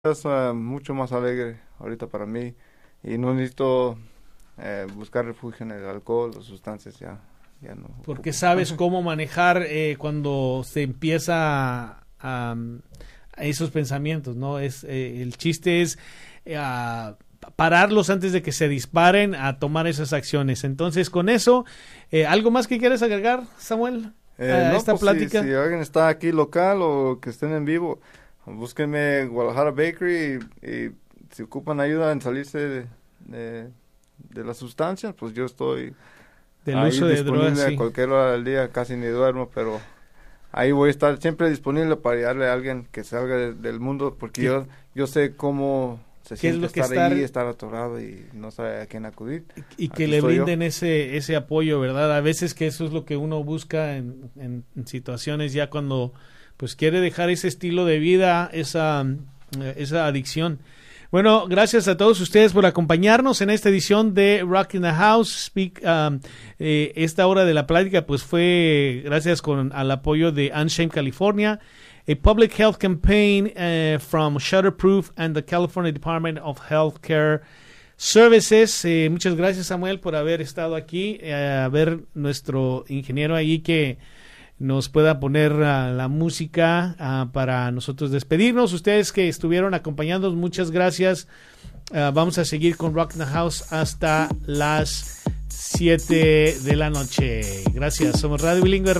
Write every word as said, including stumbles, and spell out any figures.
es uh, mucho más alegre ahorita para mí y no necesito eh, buscar refugio en el alcohol o sustancias ya, ya no. Porque sabes cómo manejar eh, cuando se empieza a, a, a esos pensamientos, ¿no? Es eh, el chiste es eh, a pararlos antes de que se disparen a tomar esas acciones. Entonces, con eso, eh, ¿algo más que quieres agregar, Samuel, eh, a no, esta pues plática? Si, si alguien está aquí local o que estén en vivo, búsquenme Guadalajara Bakery y, y si ocupan ayuda en salirse de, de, de la sustancia, pues yo estoy del ahí uso de disponible drogas, sí. a cualquier hora del día, casi ni duermo, pero ahí voy a estar siempre disponible para ayudarle a alguien que salga de, del mundo, porque yo yo sé cómo se ¿Qué es siente lo que estar estar- ahí, estar atorado y no sabe a quién acudir. Y que Aquí le estoy yo. brinden ese ese apoyo, ¿verdad? A veces que eso es lo que uno busca en, en, en situaciones ya cuando pues quiere dejar ese estilo de vida, esa, eh, esa adicción. Bueno, gracias a todos ustedes por acompañarnos en esta edición de Rock in the House. Speak, um, eh, esta hora de la plática pues fue gracias con al apoyo de Unshame California, a public health campaign uh, from Shutterproof and the California Department of Healthcare Services. Eh, muchas gracias, Samuel, por haber estado aquí, eh, a ver nuestro ingeniero ahí que nos pueda poner uh, la música uh, para nosotros despedirnos. Ustedes que estuvieron acompañándonos, muchas gracias. Uh, vamos a seguir con Rock in the House hasta las siete de la noche. Gracias. Somos Radio Bilingüe.